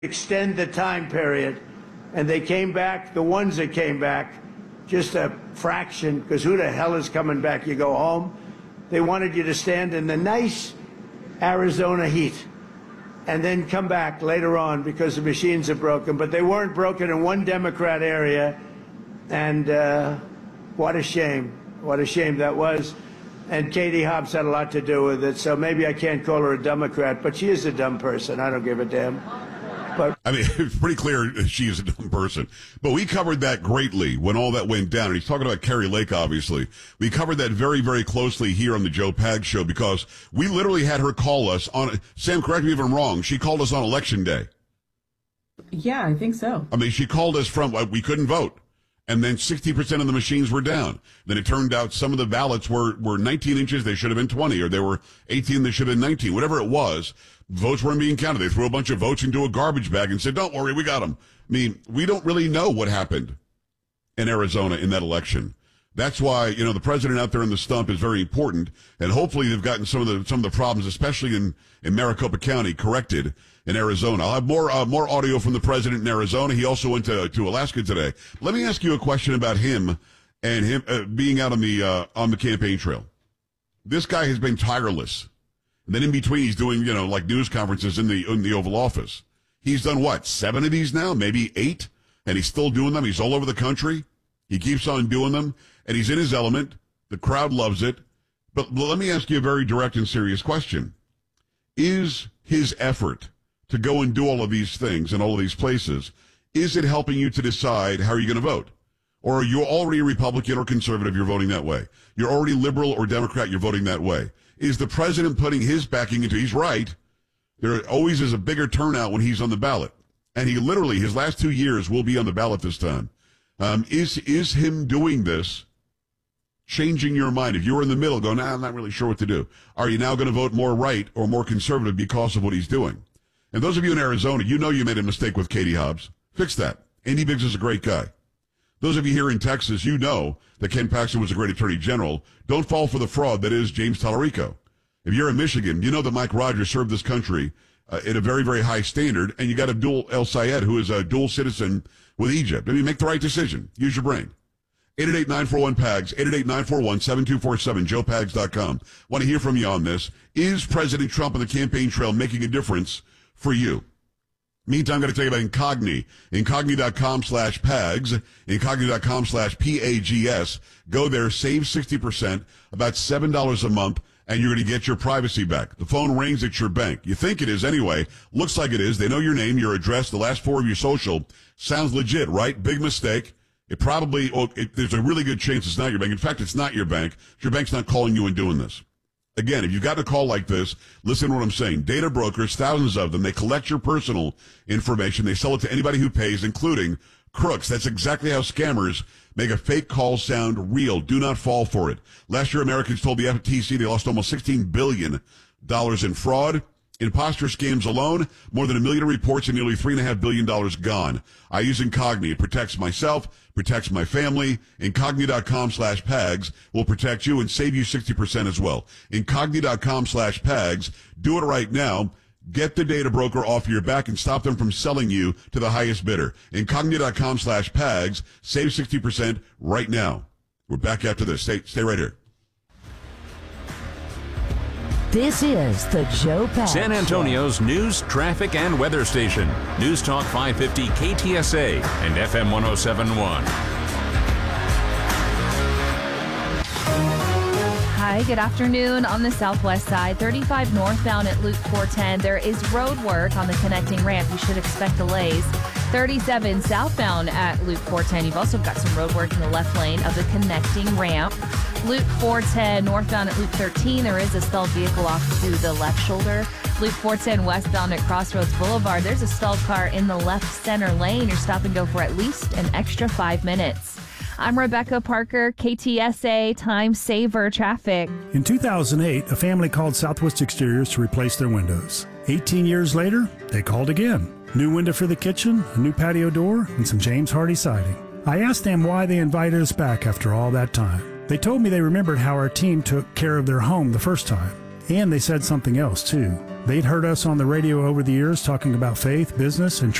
extend the time period, and they came back, the ones that came back, just a fraction, because who the hell is coming back? You go home. They wanted you to stand in the nice Arizona heat and then come back later on because the machines are broken. But they weren't broken in one Democrat area, and what a shame. What a shame that was. And Katie Hobbs had a lot to do with it, so maybe I can't call her a Democrat, but she is a dumb person. I don't give a damn. But I mean, it's pretty clear she is a dumb person. But we covered that greatly when all that went down. And he's talking about Kari Lake, obviously. We covered that very, very closely here on the Joe Pags Show because we literally had her call us on, Sam, correct me if I'm wrong, she called us on Election Day. Yeah, I think so. I mean, she called us from, we couldn't vote. And then 60% of the machines were down. Then it turned out some of the ballots were 19 inches, they should have been 20, or they were 18, they should have been 19. Whatever it was, votes weren't being counted. They threw a bunch of votes into a garbage bag and said, don't worry, we got them. I mean, we don't really know what happened in Arizona in that election. That's why, the president out there in the stump is very important, and hopefully they've gotten some of the problems, especially in Maricopa County, corrected in Arizona. I'll have more audio from the president in Arizona. He also went to Alaska today. Let me ask you a question about him and him being out on the campaign trail. This guy has been tireless. And then in between, he's doing, like news conferences in the Oval Office. He's done what, 7 of these now, maybe 8, and he's still doing them. He's all over the country. He keeps on doing them, and he's in his element. The crowd loves it. But let me ask you a very direct and serious question. Is his effort to go and do all of these things in all of these places, is it helping you to decide how you're going to vote? Or are you already Republican or conservative, you're voting that way? You're already liberal or Democrat, you're voting that way? Is the president putting his backing into, he's right, there always is a bigger turnout when he's on the ballot. And he literally, his last 2 years will be on the ballot this time. Is him doing this changing your mind? If you were in the middle going, I'm not really sure what to do, are you now going to vote more right or more conservative because of what he's doing? And those of you in Arizona, you made a mistake with Katie Hobbs. Fix that. Andy Biggs is a great guy. Those of you here in Texas, you know that Ken Paxton was a great attorney general. Don't fall for the fraud that is James Tallarico. If you're in Michigan, you know that Mike Rogers served this country at a very, very high standard, and you got Abdul El Sayed, who is a dual citizen with Egypt. I mean, make the right decision. Use your brain. 888-941-PAGS, 888-941-7247, joepags.com. Want to hear from you on this. Is President Trump on the campaign trail making a difference for you? Meantime, I'm going to tell you about Incogni. Incogni.com/PAGS, Incogni.com/PAGS. Go there, save 60%, about $7 a month, and you're going to get your privacy back. The phone rings at your bank. You think it is anyway. Looks like it is. They know your name, your address, the last 4 of your social. Sounds legit, right? Big mistake. It probably, there's a really good chance it's not your bank. In fact, it's not your bank. Your bank's not calling you and doing this. Again, if you've got a call like this, listen to what I'm saying. Data brokers, thousands of them, they collect your personal information. They sell it to anybody who pays, including crooks. That's exactly how scammers make a fake call sound real. Do not fall for it. Last year, Americans told the FTC they lost almost $16 billion in fraud. Imposter scams alone, more than 1 million reports and nearly $3.5 billion gone. I use Incogni. It protects myself, protects my family. Incogni.com/PAGS will protect you and save you 60% as well. Incogni.com/PAGS. Do it right now. Get the data broker off your back and stop them from selling you to the highest bidder. Incogni.com/PAGS. Save 60% right now. We're back after this. Stay right here. This is the Joe Pags San Antonio's news, traffic, and weather station. News Talk 550 KTSA and FM 1071. Hi, good afternoon. On the southwest side, 35 northbound at Loop 410. There is road work on the connecting ramp. You should expect delays. 37 southbound at Loop 410. You've also got some road work in the left lane of the connecting ramp. Loop 410 northbound at Loop 13. There is a stalled vehicle off to the left shoulder. Loop 410 westbound at Crossroads Boulevard. There's a stalled car in the left center lane. Your stop and go for at least an extra 5 minutes. I'm Rebecca Parker, KTSA Time Saver Traffic. In 2008, a family called Southwest Exteriors to replace their windows. 18 years later, they called again. New window for the kitchen, a new patio door, and some James Hardy siding. I asked them why they invited us back after all that time. They told me they remembered how our team took care of their home the first time. And they said something else, too. They'd heard us on the radio over the years talking about faith, business, and